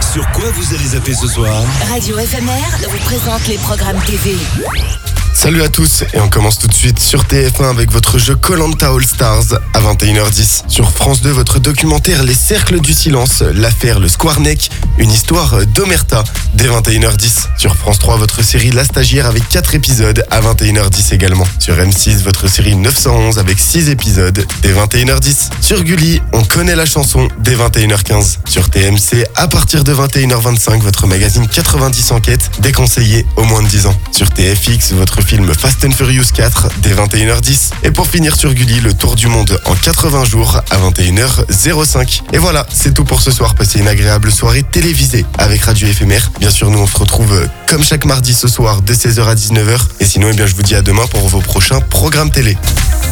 Sur quoi vous allez zapper ce soir? Radio FMR vous présente les programmes TV. Salut à tous, et on commence tout de suite sur TF1 avec votre jeu Koh-Lanta All Stars à 21h10. Sur France 2, votre documentaire Les Cercles du Silence, l'affaire Le Square Neck, une histoire d'Omerta dès 21h10. Sur France 3, votre série La Stagiaire avec 4 épisodes à 21h10 également. Sur M6, votre série 911 avec 6 épisodes dès 21h10. Sur Gulli, On connaît la chanson dès 21h15. Sur TMC, à partir de 21h25, votre magazine 90 enquêtes déconseillé aux moins de 10 ans. Sur TFX, votre film Fast and Furious 4 dès 21h10. Et pour finir sur Gulli, le tour du monde en 80 jours à 21h05. Et voilà, c'est tout pour ce soir. Passez une agréable soirée télévisée avec Radio FMR. Bien sûr, nous on se retrouve comme chaque mardi ce soir de 16h à 19h. Et sinon, je vous dis à demain pour vos prochains programmes télé.